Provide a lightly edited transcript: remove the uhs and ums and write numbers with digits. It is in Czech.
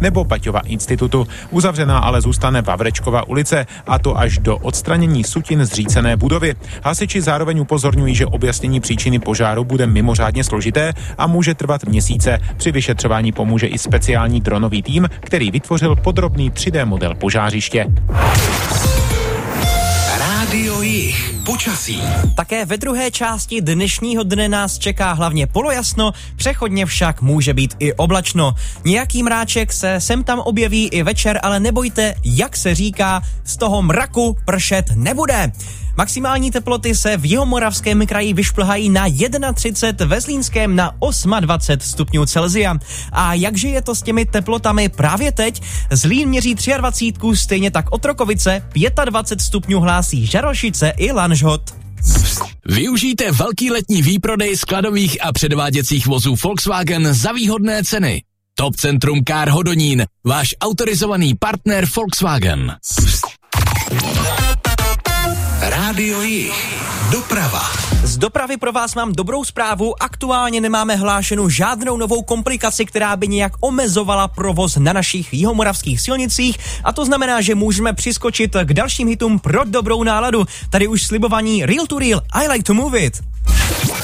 nebo Paťova institutu. Uzavřená ale zůstane Vavrečkova ulice, a to až do odstranění sutin zřícené budovy. Hasiči zároveň upozorňují, že objasnění příčiny požáru bude mimořádně složité a může trvat měsíce. Při vyšetřování pomůže i speciální dronový tým, který vytvořil podrobný 3D model požářiště. Rádio Jih. Počasí. Také ve druhé části dnešního dne nás čeká hlavně polojasno, přechodně však může být i oblačno. Nějaký mráček se sem tam objeví i večer, ale nebojte, jak se říká, z toho mraku pršet nebude. Maximální teploty se v Jihomoravském kraji vyšplhají na 31, ve Zlínském na 28 stupňů Celsia. A jakže je to s těmi teplotami právě teď? Zlín měří 23, stejně tak Otrokovice, 25 stupňů hlásí Žarošice i Lanžhot. Využijte velký letní výprodej skladových a předváděcích vozů Volkswagen za výhodné ceny. Top Centrum Car Hodonín, váš autorizovaný partner Volkswagen. Rádio Jih. Doprava. Z dopravy pro vás mám dobrou zprávu. Aktuálně nemáme hlášenou žádnou novou komplikaci, která by nějak omezovala provoz na našich jihomoravských silnicích, a to znamená, že můžeme přiskočit k dalším hitům pro dobrou náladu. Tady už slibovaní Real to Real, I Like to Move It.